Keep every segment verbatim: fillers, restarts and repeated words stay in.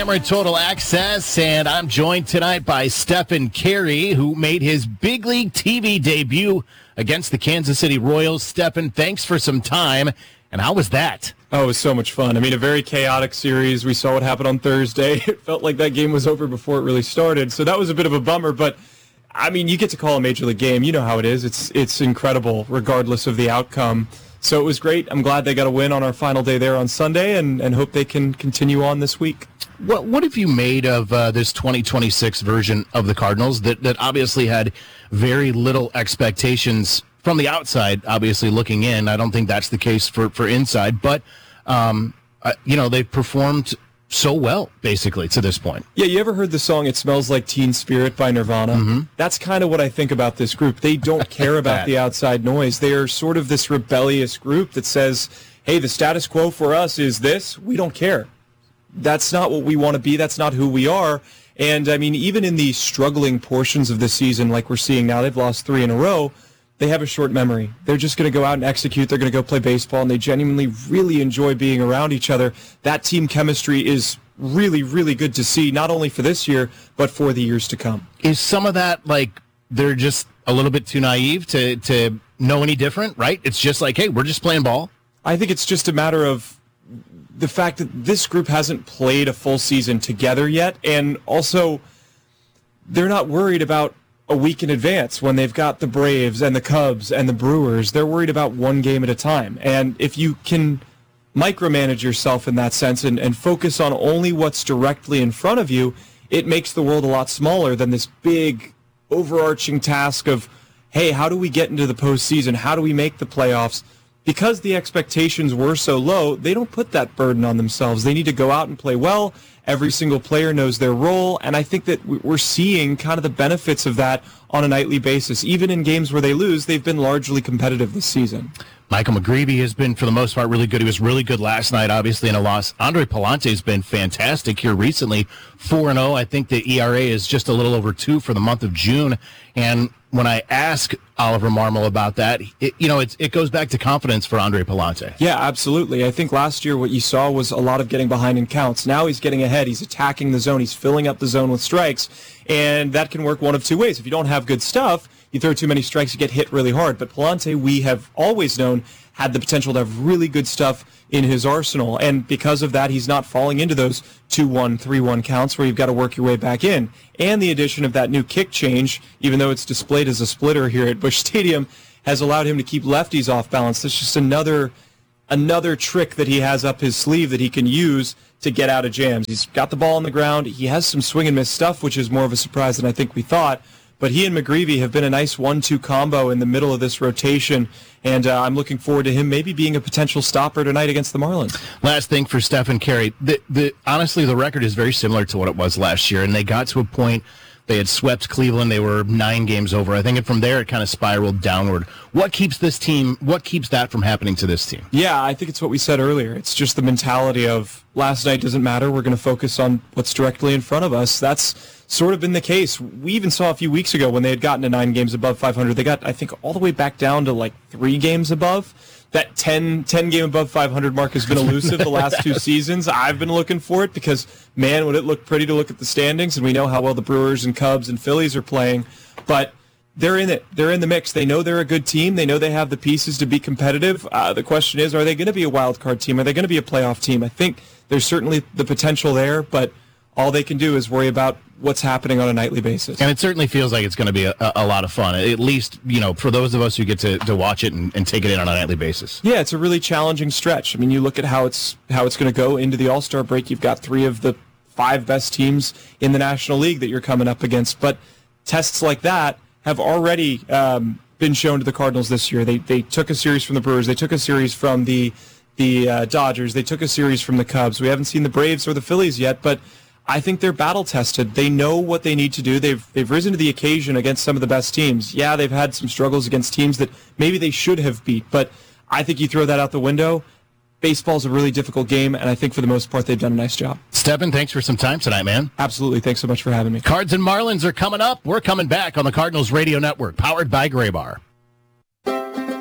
Camera Total Access, and I'm joined tonight by Stephen Carey, who made his big league T V debut against the Kansas City Royals. Stephen, thanks for some time, and how was that? Oh, it was so much fun. I mean, a very chaotic series. We saw what happened on Thursday. It felt like that game was over before it really started, so that was a bit of a bummer, but I mean, you get to call a major league game. You know how it is. It's it's incredible, regardless of the outcome. So it was great. I'm glad they got a win on our final day there on Sunday, and, and hope they can continue on this week. What what have you made of uh, this twenty twenty-six version of the Cardinals that, that obviously had very little expectations from the outside, obviously looking in? I don't think that's the case for, for inside, but, um, uh, you know, they've performed so well, basically, to this point. Yeah, you ever heard the song It Smells Like Teen Spirit by Nirvana? Mm-hmm. That's kind of what I think about this group. They don't care about the outside noise. They are sort of this rebellious group that says, hey, the status quo for us is this. We don't care. That's not what we want to be. That's not who we are. And, I mean, even in the struggling portions of the season, like we're seeing now, they've lost three in a row, they have a short memory. They're just going to go out and execute. They're going to go play baseball, and they genuinely really enjoy being around each other. That team chemistry is really, really good to see, not only for this year, but for the years to come. Is some of that, like, they're just a little bit too naive to, to know any different, right? It's just like, hey, we're just playing ball? I think it's just a matter of the fact that this group hasn't played a full season together yet, and also they're not worried about a week in advance when they've got the Braves and the Cubs and the Brewers. They're worried about one game at a time. And if you can micromanage yourself in that sense and, and focus on only what's directly in front of you, it makes the world a lot smaller than this big overarching task of, hey, how do we get into the postseason? How do we make the playoffs? Because the expectations were so low, they don't put that burden on themselves. They need to go out and play well. Every single player knows their role, and I think that we're seeing kind of the benefits of that on a nightly basis. Even in games where they lose, they've been largely competitive this season. Michael McGreevy has been, for the most part, really good. He was really good last night, obviously, in a loss. Andre Pallante has been fantastic here recently, four and oh. I think the E R A is just a little over two for the month of June. And when I ask Oliver Marmol about that, it, you know, it's, it goes back to confidence for Andre Pallante. Yeah, absolutely. I think last year what you saw was a lot of getting behind in counts. Now he's getting ahead. He's attacking the zone. He's filling up the zone with strikes. And that can work one of two ways. If you don't have good stuff, you throw too many strikes, you get hit really hard. But Pallante, we have always known, had the potential to have really good stuff in his arsenal. And because of that, he's not falling into those two one, three one counts where you've got to work your way back in. And the addition of that new kick change, even though it's displayed as a splitter here at Busch Stadium, has allowed him to keep lefties off balance. That's just another another trick that he has up his sleeve that he can use to get out of jams. He's got the ball on the ground. He has some swing and miss stuff, which is more of a surprise than I think we thought. But he and McGreevy have been a nice one two combo in the middle of this rotation, and uh, I'm looking forward to him maybe being a potential stopper tonight against the Marlins. Last thing for Stephen Carey. The, the, honestly, the record is very similar to what it was last year, and they got to a point they had swept Cleveland. They were nine games over. I think and from there it kind of spiraled downward. What keeps this team, what keeps that from happening to this team? Yeah, I think it's what we said earlier. It's just the mentality of last night doesn't matter. We're going to focus on what's directly in front of us. That's sort of been the case. We even saw a few weeks ago when they had gotten to nine games above five hundred. They got, I think, all the way back down to like three games above. That ten, ten game above five hundred mark has been elusive the last two seasons. I've been looking for it because, man, would it look pretty to look at the standings, and we know how well the Brewers and Cubs and Phillies are playing. But they're in it. They're in the mix. They know they're a good team. They know they have the pieces to be competitive. Uh, the question is, are they going to be a wild card team? Are they going to be a playoff team? I think there's certainly the potential there, but all they can do is worry about what's happening on a nightly basis. And it certainly feels like it's going to be a, a lot of fun, at least, you know, for those of us who get to, to watch it and, and take it in on a nightly basis. Yeah, it's a really challenging stretch. I mean, you look at how it's how it's going to go into the All-Star break. You've got three of the five best teams in the National League that you're coming up against. But tests like that have already um, been shown to the Cardinals this year. They they took a series from the Brewers. They took a series from the, the uh, Dodgers. They took a series from the Cubs. We haven't seen the Braves or the Phillies yet, but I think they're battle-tested. They know what they need to do. They've they've risen to the occasion against some of the best teams. Yeah, they've had some struggles against teams that maybe they should have beat, but I think you throw that out the window. Baseball's a really difficult game, and I think for the most part they've done a nice job. Stephen, thanks for some time tonight, man. Absolutely. Thanks so much for having me. Cards and Marlins are coming up. We're coming back on the Cardinals Radio Network, powered by Graybar.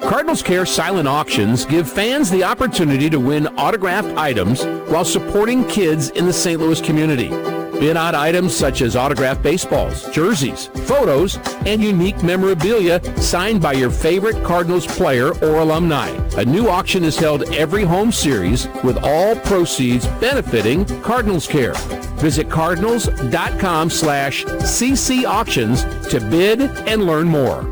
Cardinals Care Silent Auctions give fans the opportunity to win autographed items while supporting kids in the Saint Louis community. Bid on items such as autographed baseballs, jerseys, photos, and unique memorabilia signed by your favorite Cardinals player or alumni. A new auction is held every home series with all proceeds benefiting Cardinals Care. Visit cardinals.com slash cc auctions to bid and learn more.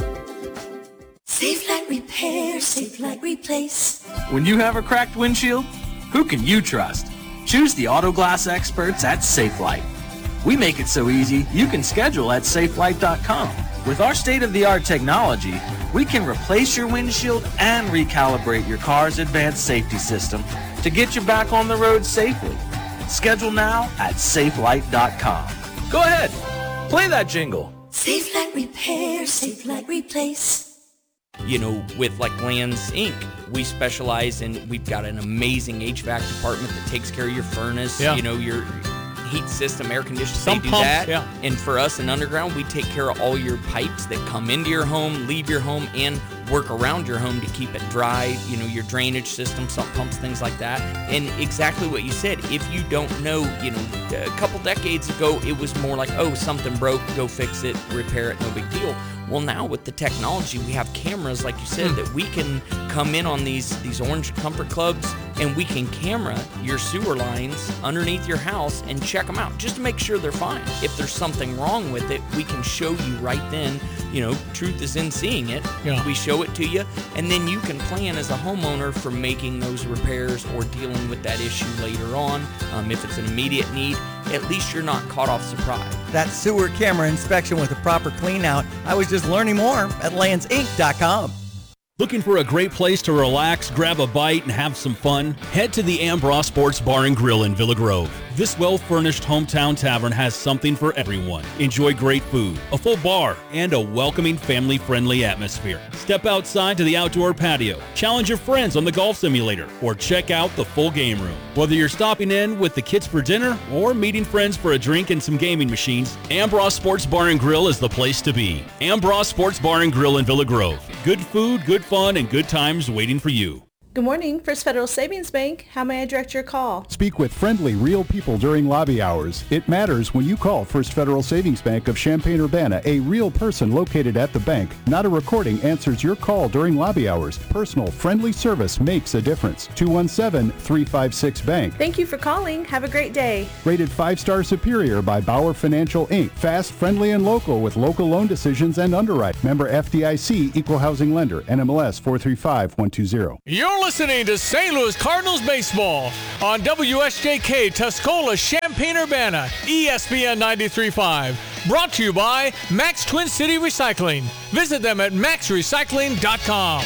Safe Light Repair, Safe Light Replace. When you have a cracked windshield, who can you trust? Choose the auto glass experts at SafeLight. We make it so easy, you can schedule at safe light dot com. With our state-of-the-art technology, we can replace your windshield and recalibrate your car's advanced safety system to get you back on the road safely. Schedule now at safe light dot com. Go ahead, play that jingle. Safe Light Repair, Safe Light Replace. You know, with like Lands Incorporated, we specialize in, we've got an amazing H V A C department that takes care of your furnace, yeah. you know, your heat system, air conditioning, Some they do pumps, that. yeah. And for us in Underground, we take care of all your pipes that come into your home, leave your home, and work around your home to keep it dry, you know, your drainage system, sump pumps, things like that. And exactly what you said, if you don't know, you know, a couple decades ago, it was more like, oh, something broke, go fix it, repair it, no big deal. Well, now with the technology, we have cameras, like you said, that we can come in on these, these orange comfort clubs, and we can camera your sewer lines underneath your house and check them out just to make sure they're fine. If there's something wrong with it, we can show you right then. You know, truth is in seeing it. Yeah. We show it to you, and then you can plan as a homeowner for making those repairs or dealing with that issue later on. Um, if it's an immediate need, at least you're not caught off surprise. That sewer camera inspection with a proper clean out. I was just learning more at lands inc dot com. Looking for a great place to relax, grab a bite, and have some fun? Head to the Ambroise Sports Bar and Grill in Villa Grove. This well-furnished hometown tavern has something for everyone. Enjoy great food, a full bar, and a welcoming, family-friendly atmosphere. Step outside to the outdoor patio, challenge your friends on the golf simulator, or check out the full game room. Whether you're stopping in with the kids for dinner or meeting friends for a drink and some gaming machines, Ambroise Sports Bar and Grill is the place to be. Ambroise Sports Bar and Grill in Villa Grove. Good food, good fun, and good times waiting for you. Good morning, First Federal Savings Bank. How may I direct your call? Speak with friendly, real people during lobby hours. It matters when you call First Federal Savings Bank of Champaign-Urbana. A real person located at the bank, not a recording, answers your call during lobby hours. Personal, friendly service makes a difference. two one seven, three five six, bank. Thank you for calling. Have a great day. Rated five-star superior by Bauer Financial, Incorporated. Fast, friendly, and local with local loan decisions and underwrite. Member F D I C, Equal Housing Lender, N M L S four three five one two zero. You're listening to Saint Louis Cardinals baseball on W S J K Tuscola, Champaign-Urbana, E S P N ninety-three point five. Brought to you by Max Twin City Recycling. Visit them at max recycling dot com.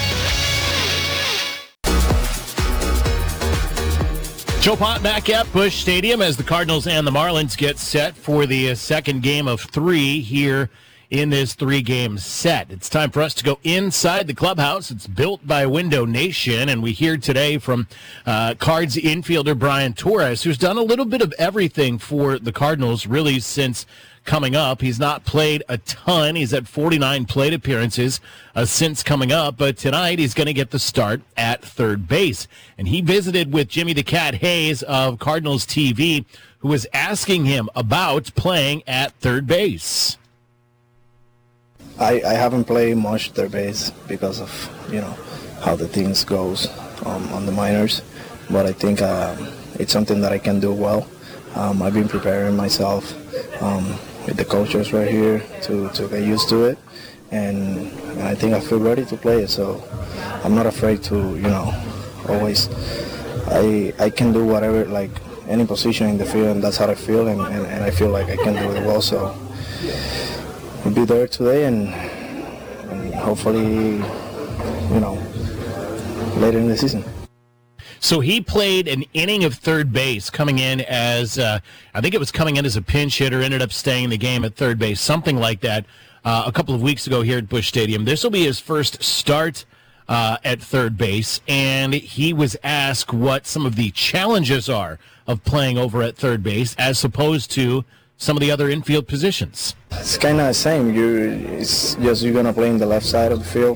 Joe Pott back at Busch Stadium as the Cardinals and the Marlins get set for the second game of three here in this three-game set. It's time for us to go inside the clubhouse. It's built by Window Nation, and we hear today from uh, Cards infielder Brian Torres, who's done a little bit of everything for the Cardinals really since coming up. He's not played a ton. He's at forty-nine plate appearances uh, since coming up, but tonight he's going to get the start at third base. And he visited with Jimmy the Cat Hayes of Cardinals T V, who was asking him about playing at third base. I, I haven't played much third base because of, you know, how the things goes um, on the minors, but I think uh, it's something that I can do well. Um, I've been preparing myself um, with the coaches right here to, to get used to it, and, and I think I feel ready to play it, so I'm not afraid to, you know, always, I I can do whatever, like any position in the field, and that's how I feel, and, and, and I feel like I can do it well, so we'll be there today, and, and hopefully, you know, later in the season. So he played an inning of third base coming in as, uh, I think it was coming in as a pinch hitter, ended up staying in the game at third base, something like that, uh, a couple of weeks ago here at Busch Stadium. This will be his first start uh, at third base, and he was asked what some of the challenges are of playing over at third base as opposed to some of the other infield positions. It's kind of the same. You, it's just you're going to play in the left side of the field,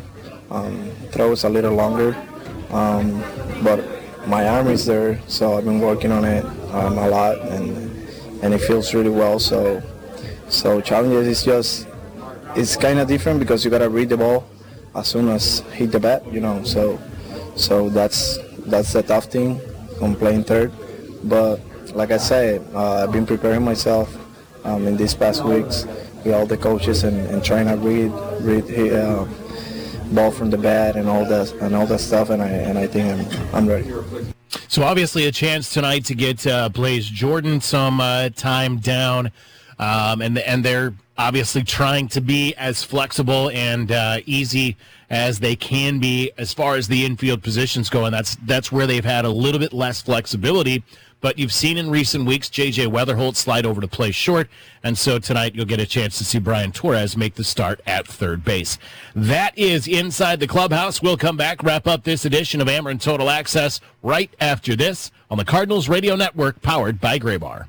um, throws a little longer. Um, but my arm is there, so I've been working on it um, a lot, and and it feels really well. So so challenges is just it's kind of different because you gotta read the ball as soon as hit the bat, you know. So so that's that's the tough thing on playing third. But like I said, uh, I've been preparing myself um, in these past weeks with all the coaches and, and trying to read read uh, ball from the bat and all that and all that stuff, and I and I think I'm I'm ready. So obviously a chance tonight to get uh, Blaze Jordan some uh, time down, um, and and they're obviously trying to be as flexible and uh, easy as they can be as far as the infield positions go, and that's that's where they've had a little bit less flexibility. But you've seen in recent weeks J J Weatherholt slide over to play short, and so tonight you'll get a chance to see Brian Torres make the start at third base. That is Inside the Clubhouse. We'll come back, wrap up this edition of Ameren Total Access right after this on the Cardinals Radio Network, powered by Graybar.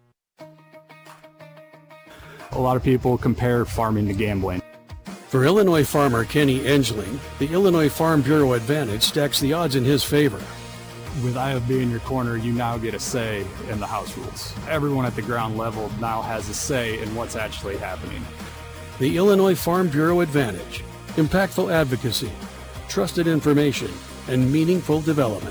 A lot of people compare farming to gambling. For Illinois farmer Kenny Engeling, the Illinois Farm Bureau Advantage stacks the odds in his favor. With I F B in your corner, you now get a say in the house rules. Everyone at the ground level now has a say in what's actually happening. The Illinois Farm Bureau Advantage. Impactful advocacy, trusted information, and meaningful development.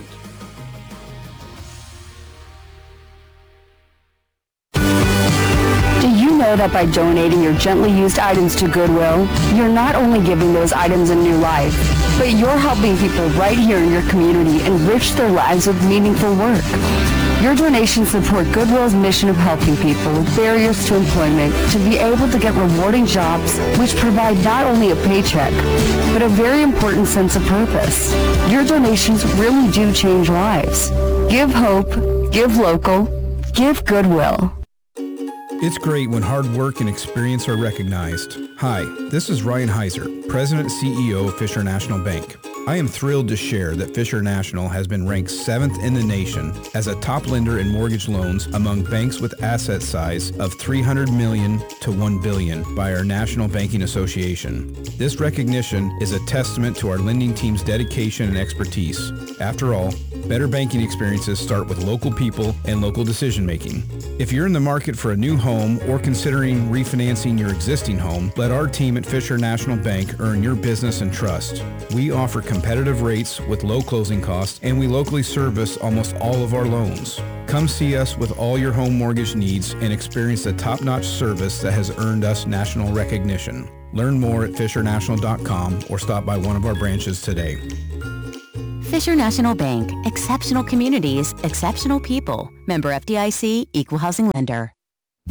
Do you know that by donating your gently used items to Goodwill, you're not only giving those items a new life, but you're helping people right here in your community enrich their lives with meaningful work. Your donations support Goodwill's mission of helping people with barriers to employment to be able to get rewarding jobs which provide not only a paycheck, but a very important sense of purpose. Your donations really do change lives. Give hope, give local, give Goodwill. It's great when hard work and experience are recognized. Hi, this is Ryan Heiser, President and C E O of Fisher National Bank. I am thrilled to share that Fisher National has been ranked seventh in the nation as a top lender in mortgage loans among banks with asset size of three hundred million dollars to one billion dollars by our National Banking Association. This recognition is a testament to our lending team's dedication and expertise. After all, better banking experiences start with local people and local decision making. If you're in the market for a new home or considering refinancing your existing home, let our team at Fisher National Bank earn your business and trust. We offer competitive rates with low closing costs, and we locally service almost all of our loans. Come see us with all your home mortgage needs and experience the top-notch service that has earned us national recognition. Learn more at fisher national dot com or stop by one of our branches today. Fisher National Bank. Exceptional communities, exceptional people. Member F D I C, Equal Housing Lender.